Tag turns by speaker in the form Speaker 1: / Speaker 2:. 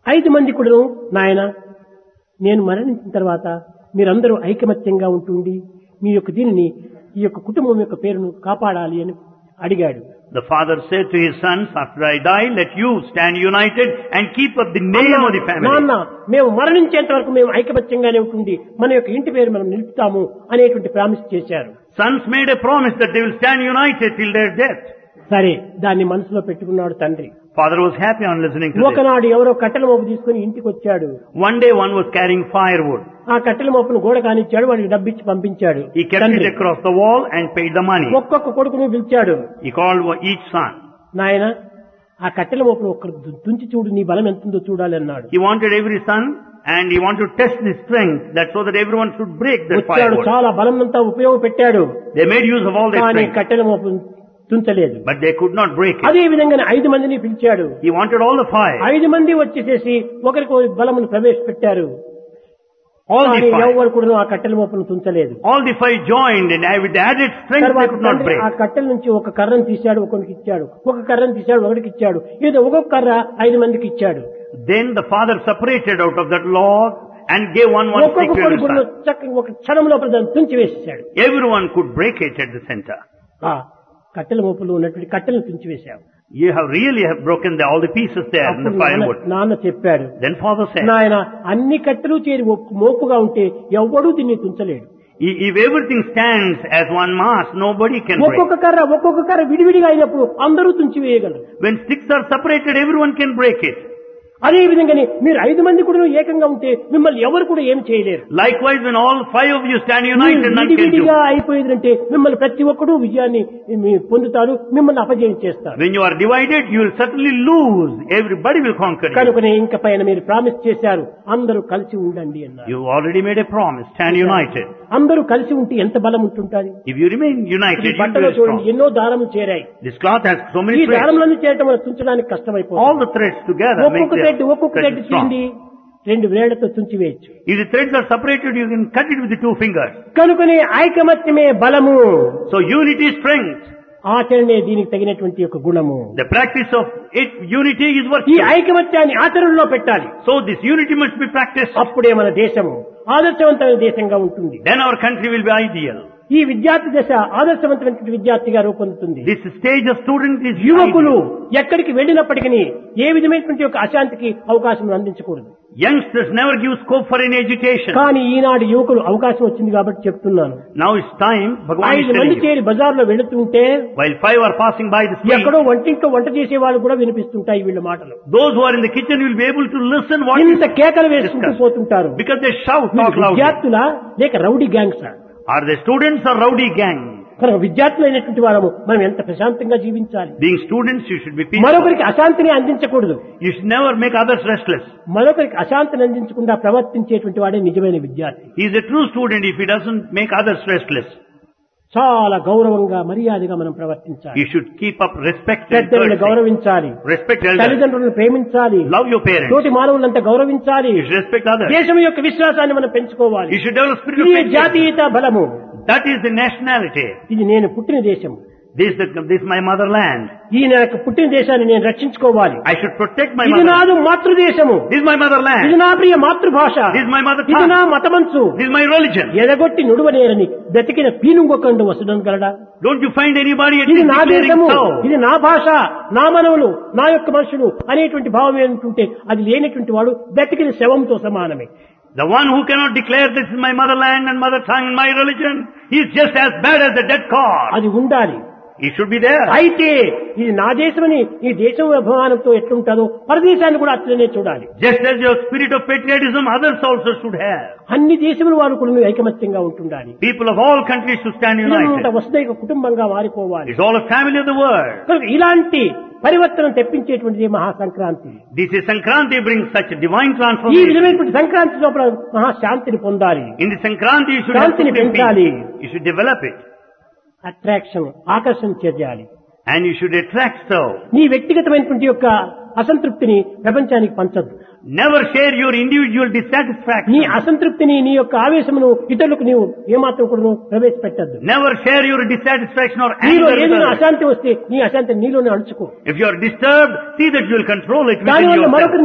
Speaker 1: 5 మంది కూడా నాయన నేను మరణించిన తర్వాత మీరందరూ ఐకమత్యంగా ఉంటుండి మీ యొక్క దీనిని ఈ యొక్క కుటుంబం యొక్క పేరును కాపాడాలి అని అడిగాడు.
Speaker 2: The father said to his sons, after I die, let you stand united and keep up the name of the family.
Speaker 1: నాన్న మేము మరణించేంత వరకు మేము ఐకమత్యంగానే ఉంటుంది మన యొక్క ఇంటి పేరు మనం నిలుపుతాము అనేటువంటి ప్రామిస్ చేశారు.
Speaker 2: Sons made a promise that they will stand united till their death.
Speaker 1: సరే దాన్ని మనసులో పెట్టుకున్నాడు తండ్రి.
Speaker 2: Father was happy on listening to this.
Speaker 1: ఒకనాడు ఎవరో కట్టెల మోపు తీసుకుని ఇంటికి వచ్చాడు.
Speaker 2: One day one was carrying firewood.
Speaker 1: ఆ కట్టెల మోపును గోడ కానిచ్చాడు, వాడికి డబ్బిచ్చి పంపించాడు.
Speaker 2: He kept it across the wall and paid the money.
Speaker 1: ఒక్కొక్క కొడుకును పిలిచాడు.
Speaker 2: He called each son.
Speaker 1: నాయన ఆ కట్టెల మోపును ఒక్క తుంచి చూడు, నీ బలం ఎంతుందో చూడాలి అన్నాడు.
Speaker 2: He wanted every son and he wanted to test his strength, that so that everyone should break the firewood.
Speaker 1: చాలా బలం అంతా ఉపయోగపెట్టాడు.
Speaker 2: They made use of all their strength.
Speaker 1: కట్టెల మోపు తుంచలేదు.
Speaker 2: But they could not break it.
Speaker 1: అదే విధంగా 5 మందిని పిలిచాడు.
Speaker 2: He wanted all the 5.
Speaker 1: 5 మంది వచ్చేసేసి ఒకరికి బలమును ప్రవేశపెట్టారు.
Speaker 2: All the 5.
Speaker 1: ఎవరు కూడా ఆ కట్టెల మోపును తుంచలేదు.
Speaker 2: All the 5 joined and with the added strength they could not break.
Speaker 1: ఆ కట్టెల నుంచి ఒక కర్రను తీశాడు, ఒకరికి ఇచ్చాడు. ఒక కర్రను తీశాడు, ఒకరికి ఇచ్చాడు. ఏదో ఒక్కొక్క కర్ర 5 మందికి ఇచ్చాడు.
Speaker 2: Then the father separated out of that log and gave one stick to his son.
Speaker 1: ఒక క్షణంలో ప్రజలను తుంచి వేసేశాడు.
Speaker 2: Everyone could break it at the center.
Speaker 1: కట్టెల మోపులో ఉన్నటువంటి కట్టెలను తుంచి వేశావు.
Speaker 2: You have really broken all the pieces there in the firewood.
Speaker 1: నాన్న చెప్పాడు.
Speaker 2: Then father said,
Speaker 1: నాయన అన్ని కట్టెలు చేరి మోపుగా ఉంటే ఎవ్వడూ దీన్ని తుంచలేడు.
Speaker 2: if everything stands as one mass, nobody can break.
Speaker 1: ఒక్కొక్క కర్ర విడివిడిగా అయినప్పుడు అందరూ తుంచి వేయగలరు.
Speaker 2: When sticks are separated, everyone can break it.
Speaker 1: అదే విధంగానే మీరు 5 మంది కూడా ఏకంగా ఉంటే మిమ్మల్ని ఎవరు కూడా ఏం చేయలేరు.
Speaker 2: Likewise, when all 5 of you stand united, none can do.
Speaker 1: విడివిడిగా అయిపోయిందంటే మిమ్మల్ని ప్రతి ఒక్కరు విజయాన్ని పొందుతారు, మిమ్మల్ని అపజయం చేస్తారు.
Speaker 2: When you are divided, you will certainly lose. Everybody will conquer you.
Speaker 1: కనుకనే ఇంక పైన మీరు ప్రామిస్ చేశారు, అందరూ కలిసి ఉండండి అన్నారు.
Speaker 2: You already made a promise, stand united.
Speaker 1: అందరూ కలిసి ఉంటే ఎంత బలం ఉంటుంటుంది.
Speaker 2: If you remain united, you will
Speaker 1: బట్టలో
Speaker 2: be
Speaker 1: చూడండి
Speaker 2: strong.
Speaker 1: ఎన్నో దారములు చేరాయి.
Speaker 2: This cloth has so many
Speaker 1: ఈ
Speaker 2: threads.
Speaker 1: దారములన్నీ చేరటం వల్ల తుంచడానికి కష్టమైపోతుంది.
Speaker 2: All the threads together make
Speaker 1: ఒక్కొక్క థ్రెడ్ తీయండి, 2 వేళ్లతో తుంచి వేయచ్చు.
Speaker 2: If the threads are separated, you can cut it with the 2 fingers.
Speaker 1: కనుకనే ఐకమత్యమే బలము.
Speaker 2: So unity is strength.
Speaker 1: ఆచరణే దీనికి తగినటువంటి ఒక గుణము.
Speaker 2: The practice of it, unity is
Speaker 1: ఈ
Speaker 2: virtue.
Speaker 1: ఐకమత్యాన్ని ఆచరణలో పెట్టాలి.
Speaker 2: So this unity must be practiced.
Speaker 1: అప్పుడే మన దేశము ఆదర్శవంతమైన దేశంగా ఉంటుంది.
Speaker 2: Then our country will be ideal.
Speaker 1: ఈ విద్యార్థి దశ ఆదర్శవంతమైన విద్యార్థిగా రూపొందుతుంది.
Speaker 2: This stage of student is
Speaker 1: యువకులు ఎక్కడికి వెళ్ళినప్పటికీ ఏ విధమైనటువంటి ఒక అశాంతికి అవకాశం అందించకూడదు.
Speaker 2: Youngsters never give scope for any agitation.
Speaker 1: కానీ ఈనాడు యువకులు అవకాశం వచ్చింది కాబట్టి చెప్తున్నాను.
Speaker 2: Now it's time. Bhagwan is
Speaker 1: 5
Speaker 2: telling
Speaker 1: మంది
Speaker 2: you.
Speaker 1: చేరి బజార్లో వెళుతుంటే
Speaker 2: While 5 are passing by the street,
Speaker 1: ఎక్కడో వంటింట్లో వంట చేసే వాళ్ళు కూడా వినిపిస్తుంటాయి వీళ్ళ మాటలు.
Speaker 2: those who are in the kitchen will be able to listen what is
Speaker 1: ఇంత కేకలు వేసుకుంటూ పోతుంటారు.
Speaker 2: because they shout, talk loudly.
Speaker 1: విద్యార్థులా లేక rowdy గ్యాంగ్సా?
Speaker 2: Are they students or rowdy gang?
Speaker 1: కనుక విద్యార్థులైనటువంటి వారము మనం ఎంత ప్రశాంతంగా జీవించాలి.
Speaker 2: Being students, you should be peaceful.
Speaker 1: మరొకరికి అశాంతిని అందించకూడదు.
Speaker 2: You should never make others restless.
Speaker 1: మరొకరికి అశాంతిని అందించకుండా ప్రవర్తించేటువంటి వాడే నిజమైన విద్యార్థి.
Speaker 2: He is a true student if he doesn't make others restless.
Speaker 1: చాలా గౌరవంగా మర్యాదగా మనం ప్రవర్తించాలి.
Speaker 2: You should keep up respect and
Speaker 1: పెద్దలను
Speaker 2: courtesy.
Speaker 1: గౌరవించాలి.
Speaker 2: Respect elders.
Speaker 1: తల్లిదండ్రులను ప్రేమించాలి.
Speaker 2: Love your parents.
Speaker 1: తోటి మానవులంతా గౌరవించాలి.
Speaker 2: You should respect others.
Speaker 1: దేశం యొక్క విశ్వాసాన్ని మనం పెంచుకోవాలి.
Speaker 2: You should develop spirit of
Speaker 1: ఇది
Speaker 2: patriotism.
Speaker 1: జాతీయత బలము.
Speaker 2: That is the nationality.
Speaker 1: ఇది నేను పుట్టిన దేశం.
Speaker 2: This is my motherland.
Speaker 1: ఈ నాకు పుట్టిన దేశాన్ని నేను రక్షించుకోవాలి.
Speaker 2: I should protect my
Speaker 1: ఇది
Speaker 2: motherland.
Speaker 1: నాదు మాతృదేశము.
Speaker 2: This is my motherland.
Speaker 1: ఇది నా ప్రియ మాతృభాష.
Speaker 2: This is my mother
Speaker 1: ఇది
Speaker 2: tongue.
Speaker 1: నా మతమంచు.
Speaker 2: This is my religion.
Speaker 1: ఎదగొట్టి నుడువనేరని బ్రతికిన పీనుంగొకండు వసడం గలడా.
Speaker 2: Don't you find anybody at
Speaker 1: ఇది
Speaker 2: least
Speaker 1: నా
Speaker 2: declaring
Speaker 1: దేశము,
Speaker 2: so?
Speaker 1: ఇది నా భాష, నా మనవులు, నా యొక్క మనుషులు అనేటువంటి భావం ఏంటంటే అది లేనటువంటి వాడు బ్రతికిన శవంతో సమానమే.
Speaker 2: The one who cannot declare this is my motherland and mother tongue and my religion, he is just as bad as a dead corpse.
Speaker 1: అది ఉండాలి.
Speaker 2: He should be there.
Speaker 1: అయితే ఇది నా దేశమని ఈ దేశం అభిమానంతో ఎట్లుంటుందో పరదేశాన్ని కూడా అట్లనే చూడాలి.
Speaker 2: Just as your spirit of patriotism, others also should have.
Speaker 1: అన్ని దేశముల వారు కూడా ఐకమత్యంగా ఉంటుండాలి.
Speaker 2: People of all countries should stand united.
Speaker 1: వసుదైక కుటుంబంగా మారిపోవాలి.
Speaker 2: It's all a family of the world.
Speaker 1: ఇలాంటి పరివర్తనం తెప్పించేటువంటిది మహా Sankranti.
Speaker 2: This is Sankranti brings such a divine
Speaker 1: ఈ
Speaker 2: transformation.
Speaker 1: విధమైనటువంటి సంక్రాంతి లోపల మహాశాంతిని పొందాలి.
Speaker 2: In the Sankranti, you should have
Speaker 1: శాంతిని
Speaker 2: supreme
Speaker 1: పెంచాలి.
Speaker 2: peace. You should develop it.
Speaker 1: Attraction ఆకర్షణ చేయాలి.
Speaker 2: And you should attract so.
Speaker 1: నీ వ్యక్తిగతమైనటువంటి యొక్క అసంతృప్తిని ప్రపంచానికి పంచద్దు.
Speaker 2: Never share your individual dissatisfaction.
Speaker 1: నీ అసంతృప్తిని నీ యొక్క ఆవేశమును ఇతరులకు నీవు ఏమాత్రం కూడా ప్రవేశపెట్టద్దు.
Speaker 2: Never share your dissatisfaction or
Speaker 1: నీలో
Speaker 2: anger with
Speaker 1: ఏదైనా
Speaker 2: others.
Speaker 1: అశాంతి వస్తే నీ అశాంతిని నీలోనే అణుచుకో.
Speaker 2: If you are disturbed, see that you will control it within
Speaker 1: దానివల్ల
Speaker 2: yourself.
Speaker 1: మరొక